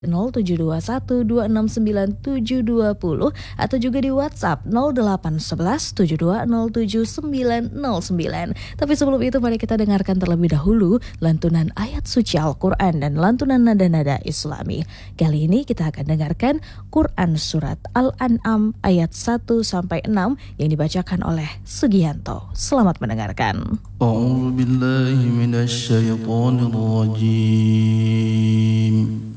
0721269720 atau juga di WhatsApp 081172079909. Tapi sebelum itu mari kita dengarkan terlebih dahulu lantunan ayat suci Al-Quran dan lantunan nada-nada Islami. Kali ini kita akan dengarkan Quran Surat Al-An'am ayat 1-6 yang dibacakan oleh Sugianto. Selamat mendengarkan. A'udzu billahi minasy syaithanir rajim.